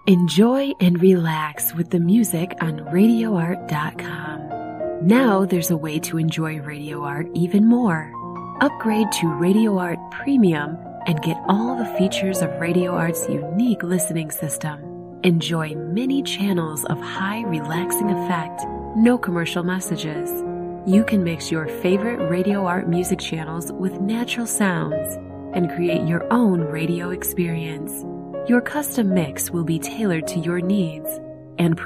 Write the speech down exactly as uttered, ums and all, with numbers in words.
Enjoy and relax with the music on radio art dot com. Now there's a way to enjoy Radio Art even more. Upgrade to Radio Art Premium and get all the features of Radio Art's unique listening system. Enjoy many channels of high relaxing effect, no commercial messages. You can mix your favorite Radio Art music channels with natural sounds and create your own radio experience. Your custom mix will be tailored to your needs and